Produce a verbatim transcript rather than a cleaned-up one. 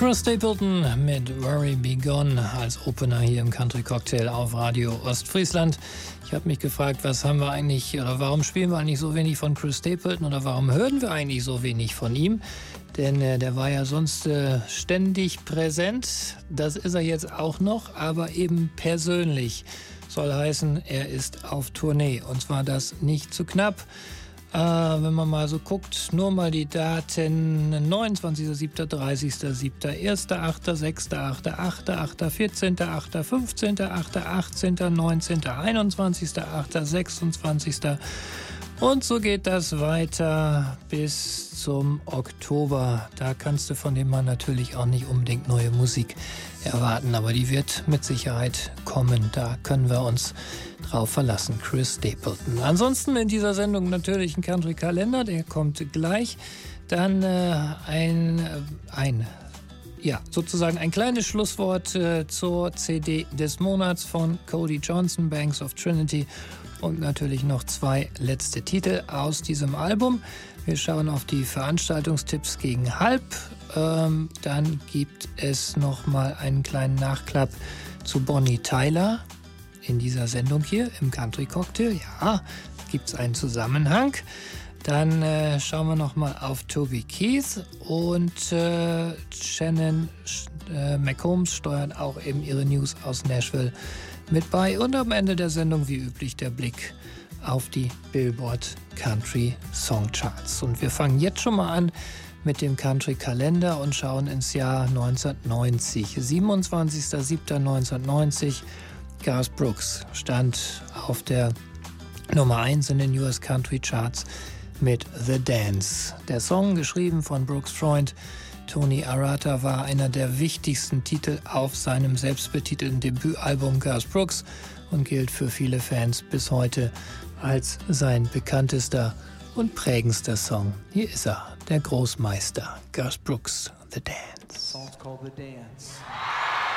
Chris Stapleton mit Worry Be Gone als Opener hier im Country Cocktail auf Radio Ostfriesland. Ich habe mich gefragt, was haben wir eigentlich, oder warum spielen wir eigentlich so wenig von Chris Stapleton oder warum hören wir eigentlich so wenig von ihm? Denn äh, der war ja sonst äh, ständig präsent. Das ist er jetzt auch noch, aber eben persönlich. Soll heißen, er ist auf Tournee. Und zwar das nicht zu knapp. Äh, wenn man mal so guckt, nur mal die Daten: neunundzwanzigster siebter, dreißigster siebter, erster achter, sechster achter, achter achter, vierzehnter achter, fünfzehnter achter, achtzehnter, neunzehnter, einundzwanzigster achter, sechsundzwanzigster Und so geht das weiter bis zum Oktober. Da kannst du von dem Mann natürlich auch nicht unbedingt neue Musik erwarten, aber die wird mit Sicherheit kommen. Da können wir uns drauf verlassen. Chris Stapleton. Ansonsten in dieser Sendung natürlich ein Country-Kalender, der kommt gleich. Dann äh, ein, äh, ein, ja, sozusagen ein kleines Schlusswort äh, zur C D des Monats von Cody Johnson, Banks of Trinity. Und natürlich noch zwei letzte Titel aus diesem Album. Wir schauen auf die Veranstaltungstipps gegen halb. Ähm, dann gibt es noch mal einen kleinen Nachklapp zu Bonnie Tyler in dieser Sendung hier im Country Cocktail. Ja, gibt es einen Zusammenhang. Dann äh, schauen wir noch mal auf Toby Keith und äh, Shannon äh, McCombs steuern auch eben ihre News aus Nashville mit bei. Und am Ende der Sendung wie üblich der Blick auf die Billboard Country Song Charts. Und wir fangen jetzt schon mal an mit dem Country Kalender und schauen ins Jahr neunzehnhundertneunzig. siebenundzwanzigster siebter neunzehnhundertneunzig. Garth Brooks stand auf der Nummer eins in den U S Country Charts mit The Dance. Der Song, geschrieben von Brooks Freund Tony Arata, war einer der wichtigsten Titel auf seinem selbstbetitelten Debütalbum Garth Brooks und gilt für viele Fans bis heute als sein bekanntester und prägendster Song. Hier ist er, der Großmeister Garth Brooks, The Dance. The song's called The Dance.